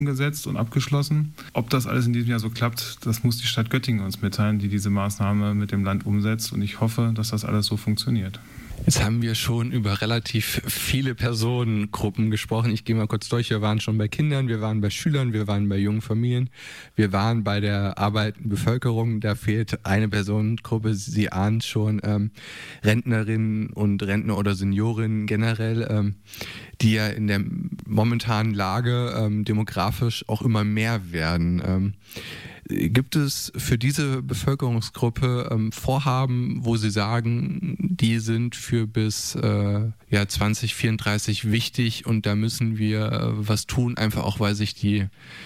umgesetzt und abgeschlossen. Ob das alles in diesem Jahr so klappt, das muss die Stadt Göttingen uns mitteilen, die diese Maßnahme mit dem Land umsetzt. Und ich hoffe, dass das alles so funktioniert. Jetzt haben wir schon über relativ viele Personengruppen gesprochen. Ich gehe mal kurz durch. Wir waren schon bei Kindern, wir waren bei Schülern, wir waren bei jungen Familien, wir waren bei der arbeitenden Bevölkerung. Da fehlt eine Personengruppe, Sie ahnen schon, Rentnerinnen und Rentner oder Seniorinnen generell, die ja in der momentanen Lage demografisch auch immer mehr werden. Gibt es für diese Bevölkerungsgruppe Vorhaben, wo Sie sagen, die sind für bis 2034 wichtig und da müssen wir was tun, einfach auch, weil sich die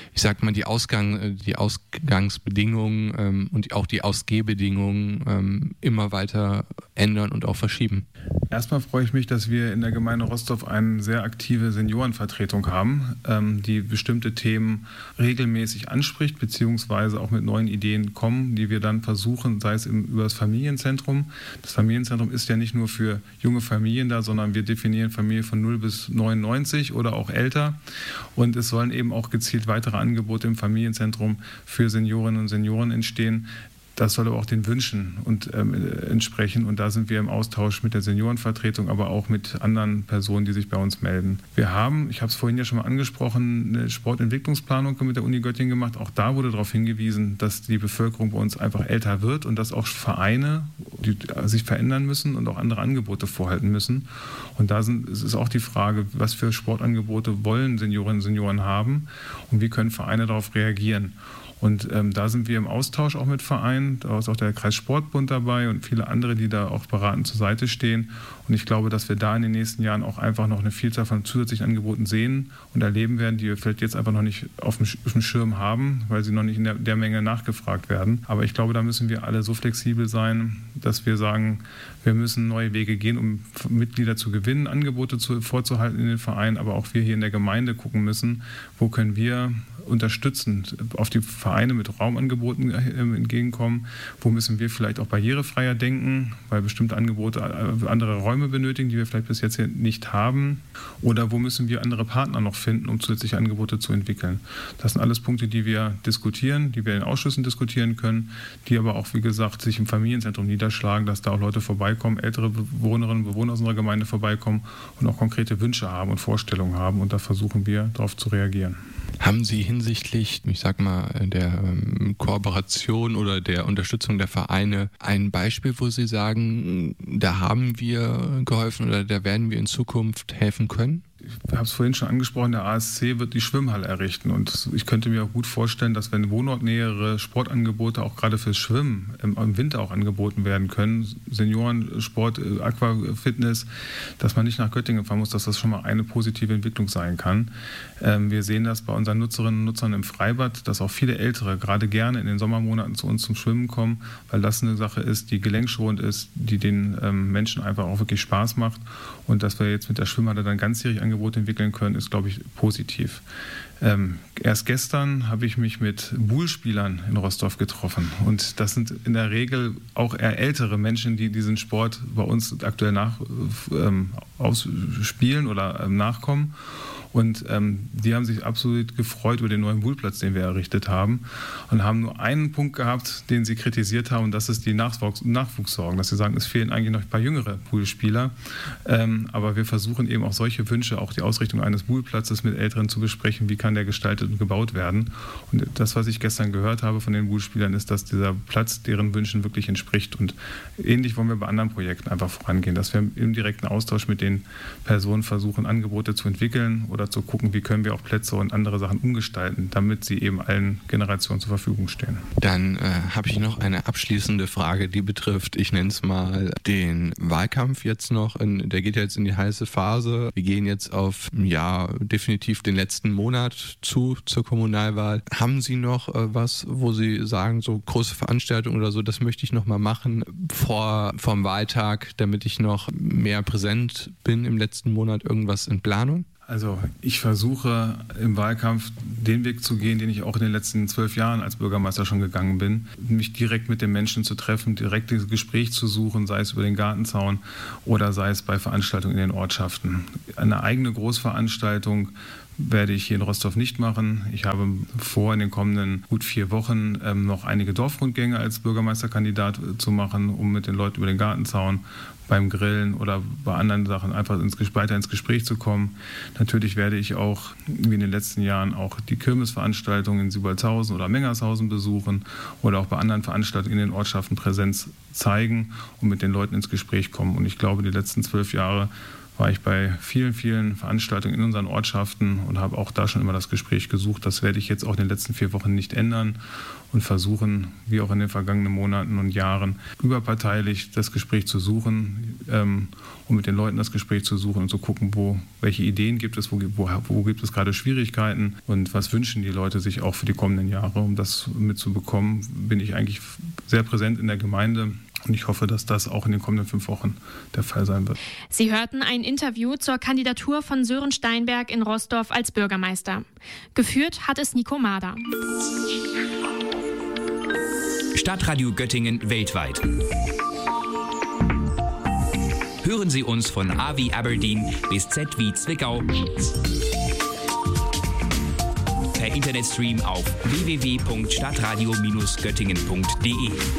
Ausgangsbedingungen und auch die Ausgehbedingungen immer weiter ändern und auch verschieben? Erstmal freue ich mich, dass wir in der Gemeinde Rostorf eine sehr aktive Seniorenvertretung haben, die bestimmte Themen regelmäßig anspricht, beziehungsweise auch mit neuen Ideen kommen, die wir dann versuchen, sei es über das Familienzentrum. Das Familienzentrum ist ja nicht nur für junge Familien da, sondern wir definieren Familie von 0 bis 99 oder auch älter. Und es sollen eben auch gezielt weitere Angebote im Familienzentrum für Seniorinnen und Senioren entstehen. Das soll aber auch den Wünschen entsprechen. Und da sind wir im Austausch mit der Seniorenvertretung, aber auch mit anderen Personen, die sich bei uns melden. Wir haben, ich habe es vorhin ja schon mal angesprochen, eine Sportentwicklungsplanung mit der Uni Göttingen gemacht. Auch da wurde darauf hingewiesen, dass die Bevölkerung bei uns einfach älter wird und dass auch Vereine die sich verändern müssen und auch andere Angebote vorhalten müssen. Und da ist auch die Frage, was für Sportangebote wollen Seniorinnen und Senioren haben und wie können Vereine darauf reagieren. Und da sind wir im Austausch auch mit Vereinen, da ist auch der Kreissportbund dabei und viele andere, die da auch beratend zur Seite stehen. Und ich glaube, dass wir da in den nächsten Jahren auch einfach noch eine Vielzahl von zusätzlichen Angeboten sehen und erleben werden, die wir vielleicht jetzt einfach noch nicht auf dem Schirm haben, weil sie noch nicht in der Menge nachgefragt werden. Aber ich glaube, da müssen wir alle so flexibel sein, dass wir sagen, wir müssen neue Wege gehen, um Mitglieder zu gewinnen, Angebote vorzuhalten in den Vereinen, aber auch wir hier in der Gemeinde gucken müssen, wo können wir unterstützend auf die Vereine mit Raumangeboten entgegenkommen, wo müssen wir vielleicht auch barrierefreier denken, weil bestimmte Angebote andere Räume benötigen, die wir vielleicht bis jetzt nicht haben, oder wo müssen wir andere Partner noch finden, um zusätzliche Angebote zu entwickeln. Das sind alles Punkte, die wir diskutieren, die wir in Ausschüssen diskutieren können, die aber auch, wie gesagt, sich im Familienzentrum niederschlagen, dass da auch Leute vorbeikommen, ältere Bewohnerinnen und Bewohner aus unserer Gemeinde vorbeikommen und auch konkrete Wünsche haben und Vorstellungen haben, und da versuchen wir, darauf zu reagieren. Haben Sie hinsichtlich, der Kooperation oder der Unterstützung der Vereine ein Beispiel, wo Sie sagen, da haben wir geholfen oder da werden wir in Zukunft helfen können? Ich habe es vorhin schon angesprochen, der ASC wird die Schwimmhalle errichten und ich könnte mir auch gut vorstellen, dass wenn wohnortnähere Sportangebote auch gerade fürs Schwimmen im Winter auch angeboten werden können, Seniorensport, Aquafitness, dass man nicht nach Göttingen fahren muss, dass das schon mal eine positive Entwicklung sein kann. Wir sehen das bei unseren Nutzerinnen und Nutzern im Freibad, dass auch viele Ältere gerade gerne in den Sommermonaten zu uns zum Schwimmen kommen, weil das eine Sache ist, die gelenkschonend ist, die den Menschen einfach auch wirklich Spaß macht, und dass wir jetzt mit der Schwimmhalle dann ganzjährig Angebote entwickeln können, ist, glaube ich, positiv. Erst gestern habe ich mich mit Buhlspielern in Rostorf getroffen, und das sind in der Regel auch eher ältere Menschen, die diesen Sport bei uns aktuell ausspielen oder nachkommen. Und die haben sich absolut gefreut über den neuen Buhlplatz, den wir errichtet haben, und haben nur einen Punkt gehabt, den sie kritisiert haben, und das ist die Nachwuchssorgen, dass sie sagen, es fehlen eigentlich noch ein paar jüngere Buhlspieler. Aber wir versuchen eben auch solche Wünsche, auch die Ausrichtung eines Buhlplatzes mit Älteren zu besprechen, wie kann der gestaltet und gebaut werden. Und das, was ich gestern gehört habe von den Buhlspielern, ist, dass dieser Platz deren Wünschen wirklich entspricht. Und ähnlich wollen wir bei anderen Projekten einfach vorangehen, dass wir im direkten Austausch mit den Personen versuchen, Angebote zu entwickeln oder zu gucken, wie können wir auch Plätze und andere Sachen umgestalten, damit sie eben allen Generationen zur Verfügung stehen. Dann habe ich noch eine abschließende Frage, die betrifft, ich nenne es mal, den Wahlkampf jetzt noch. Der geht jetzt in die heiße Phase. Wir gehen jetzt auf, definitiv den letzten Monat zur Kommunalwahl. Haben Sie noch was, wo Sie sagen, so große Veranstaltungen oder so, das möchte ich noch mal machen vom Wahltag, damit ich noch mehr präsent bin im letzten Monat, irgendwas in Planung? Also ich versuche im Wahlkampf den Weg zu gehen, den ich auch in den letzten 12 Jahren als Bürgermeister schon gegangen bin, mich direkt mit den Menschen zu treffen, direkt das Gespräch zu suchen, sei es über den Gartenzaun oder sei es bei Veranstaltungen in den Ortschaften. Eine eigene Großveranstaltung werde ich hier in Rostorf nicht machen. Ich habe vor, in den kommenden gut 4 Wochen noch einige Dorfrundgänge als Bürgermeisterkandidat zu machen, um mit den Leuten über den Gartenzaun beim Grillen oder bei anderen Sachen einfach weiter ins Gespräch zu kommen. Natürlich werde ich auch, wie in den letzten Jahren, auch die Kirmesveranstaltungen in Sibolzhausen oder Mengershausen besuchen oder auch bei anderen Veranstaltungen in den Ortschaften Präsenz zeigen und mit den Leuten ins Gespräch kommen. Und ich glaube, die letzten 12 Jahre war ich bei vielen, vielen Veranstaltungen in unseren Ortschaften und habe auch da schon immer das Gespräch gesucht. Das werde ich jetzt auch in den letzten 4 Wochen nicht ändern und versuchen, wie auch in den vergangenen Monaten und Jahren, überparteilich das Gespräch zu suchen, um mit den Leuten das Gespräch zu suchen und zu gucken, welche Ideen gibt es, wo gibt es gerade Schwierigkeiten und was wünschen die Leute sich auch für die kommenden Jahre. Um das mitzubekommen, bin ich eigentlich sehr präsent in der Gemeinde. Und ich hoffe, dass das auch in den kommenden 5 Wochen der Fall sein wird. Sie hörten ein Interview zur Kandidatur von Sören Steinberg in Rostorf als Bürgermeister. Geführt hat es Nico Mader. Stadtradio Göttingen weltweit. Hören Sie uns von A wie Aberdeen bis Z wie Zwickau. Per Internetstream auf www.stadtradio-göttingen.de.